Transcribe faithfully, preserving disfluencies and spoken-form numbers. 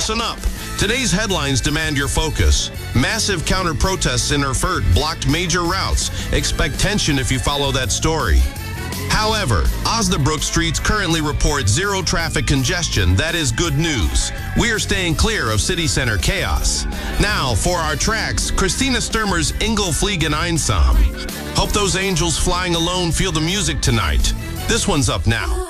listen up. Today's headlines demand your focus. Massive counter-protests in Erfurt blocked major routes. Expect tension if you follow that story. However, Osnabrück streets currently report zero traffic congestion. That is good news. We are staying clear of city center chaos. Now, for our tracks, Christina Sturmer's Engel fliegen einsam. Hope those angels flying alone feel the music tonight. This one's up now.